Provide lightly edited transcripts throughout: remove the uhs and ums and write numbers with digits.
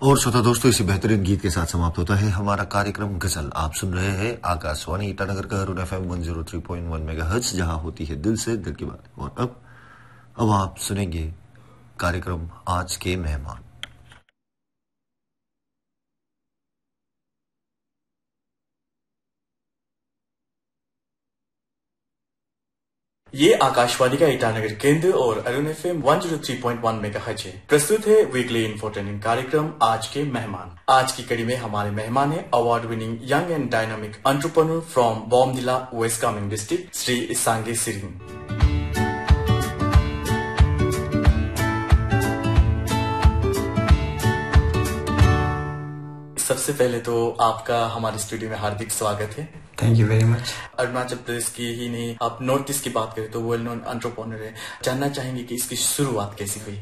और श्रोता दोस्तों, इसी बेहतरीन गीत के साथ समाप्त होता है हमारा कार्यक्रम गजल। आप सुन रहे हैं आकाशवाणी ईटानगर का अरुण FM 103.1 मेगाहर्ट्ज, जहां होती है दिल से दिल की बात। और अब आप सुनेंगे कार्यक्रम आज के मेहमान। ये आकाशवाणी का ईटानगर केंद्र और अरुण FM 103.1 मेगाहर्ट्ज है। प्रस्तुत है वीकली इंफोटेनिंग कार्यक्रम आज के मेहमान। आज की कड़ी में हमारे मेहमान है award winning young and dynamic entrepreneur from Bomdila waste Kameng district, Shri सांगे सिरिंग। सबसे पहले तो आपका हमारे स्टूडियो में हार्दिक स्वागत है। Thank you very much. Arunachal Pradesh की ही नहीं, आप नॉर्थ ईस्ट की बात करें तो वेल नोन एंटरप्रेन्योर है। जानना चाहेंगे कि इसकी शुरुआत कैसी हुई?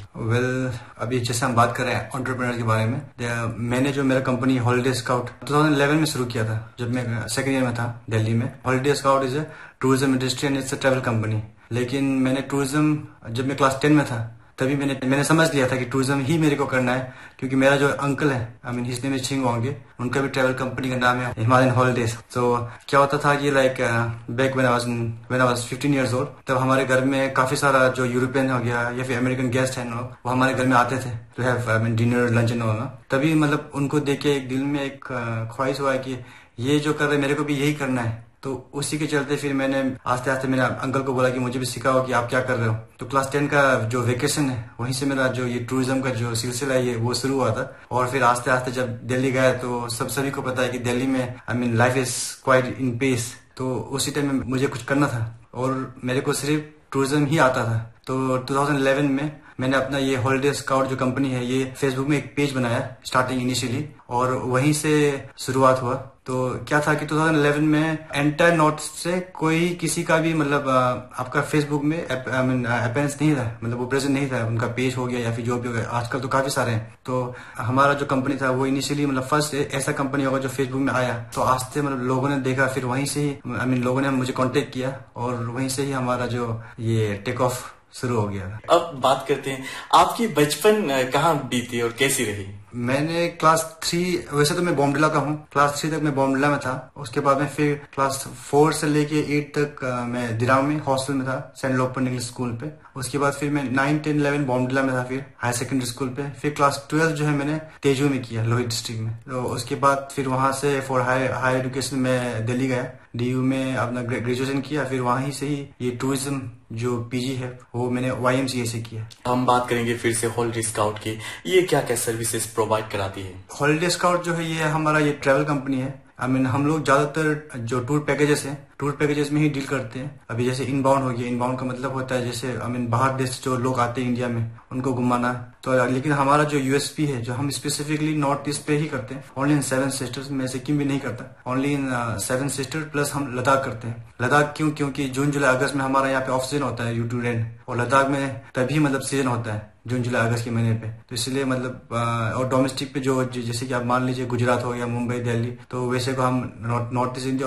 अभी जैसे हम बात कर रहे हैं एंटरप्रेन्योर के बारे में, मैंने जो मेरा कंपनी हॉलिडे स्काउट 2011 में शुरू किया था, जब मैं सेकंड ईयर में था दिल्ली में। Holiday scout is a tourism industry and it's a travel company. लेकिन मैंने टूरिज्म जब मैं क्लास 10 में था तभी मैंने समझ लिया था कि टूरिज्म ही मेरे को करना है, क्योंकि मेरा जो अंकल है, I mean his name is छिंग वांगे, उनका भी ट्रैवल कंपनी का नाम है हिमालयन हॉलिडेज। तो क्या होता था कि like back when I was 15 years old, तब हमारे घर में काफी सारा जो यूरोपियन हो गया या फिर अमेरिकन गेस्ट है वो हमारे घर में आते थे to have I mean dinner lunch and all. तभी मतलब उनको देख के एक दिल में एक ख्वाहिश हुआ कि ये जो कर रहे मेरे को भी यही करना है। तो उसी के चलते फिर मैंने आस्ते आस्ते मेरे अंकल को बोला कि मुझे भी सिखाओ कि आप क्या कर रहे हो। तो क्लास 10 का जो वेकेशन है वहीं से मेरा जो ये टूरिज्म का जो सिलसिला है वो शुरू हुआ था। और फिर आस्ते आस्ते जब दिल्ली गया तो सभी को पता है कि दिल्ली में I mean life is quite in pace. तो उसी टाइम में मुझे कुछ करना था और मेरे को सिर्फ टूरिज्म ही आता था। तो 2011 में मैंने अपना ये हॉलिडे स्काउट जो कंपनी है ये फेसबुक में एक पेज बनाया स्टार्टिंग इनिशियली, और वहीं से शुरुआत हुआ। तो क्या था कि 2011 में एंटायर नॉर्थ से कोई किसी का भी मतलब आपका फेसबुक में अपीयरेंस नहीं था, मतलब वो प्रेजेंट नहीं था, उनका पेज हो गया या फिर जो भी हो गया। आजकल तो काफी सारे हैं। तो हमारा जो कंपनी था वो इनिशियली मतलब फर्स्ट ऐसा कंपनी होगा जो फेसबुक में आया। तो आस्ते मतलब लोगों ने देखा, फिर वहीं से ही आई मीन लोगों ने मुझे कॉन्टेक्ट किया और वहीं से ही हमारा जो ये टेक ऑफ शुरू हो गया। अब बात करते हैं आपकी बचपन कहाँ बीती और कैसी रही? मैंने क्लास 3, वैसे तो मैं बॉमडिला का हूँ, क्लास 3 तक मैं बॉमडिला में था। उसके बाद में फिर क्लास 4 से लेके 8 तक मैं दिराव में हॉस्टल में था, सेंट लोपन इंग्लिश स्कूल पे। उसके बाद फिर मैं 9, 10, 11 बॉमडिला में था, फिर हायर सेकेंडरी स्कूल पे। फिर क्लास 12 जो है मैंने तेजू में किया, लोहित डिस्ट्रिक्ट में। तो उसके बाद फिर वहां से फॉर हायर एजुकेशन में दिल्ली गया, DU में अपना ग्रेजुएशन किया। फिर वहीं से ही ये टूरिज्म जो PG है वो मैंने YMCA से किया। हम बात करेंगे फिर से हॉलिडे स्काउट की। ये क्या क्या सर्विसेज प्रोवाइड कराती है? हॉलिडे स्काउट जो है ये हमारा ये ट्रैवल कंपनी है। आई मीन हम लोग ज्यादातर जो टूर पैकेजेस हैं, टूर पैकेजेस में ही डील करते हैं। अभी जैसे इनबाउंड हो गया, इनबाउंड का मतलब होता है जैसे आई मीन बाहर देश से जो लोग आते हैं इंडिया में उनको घुमाना। तो लेकिन हमारा जो USP है जो हम स्पेसिफिकली नॉर्थ ईस्ट पे ही करते हैं, ओनली इन 7 सिस्टर्स में, सिक्किम भी नहीं करता, ओनली इन 7 सिस्टर प्लस हम लद्दाख करते हैं। लद्दाख क्यों? क्योंकि जून जुलाई अगस्त में हमारा यहाँ पे ऑफ सीजन होता है ड्यू टू रेन, और लद्दाख में तभी मतलब सीजन होता है जून जुलाई अगस्त के महीने पे। तो इसलिए मतलब और डोमेस्टिक पे जो जैसे कि आप मान लीजिए गुजरात हो गया, मुंबई, दिल्ली, तो वैसे को हम नॉर्थ ईस्ट इंडिया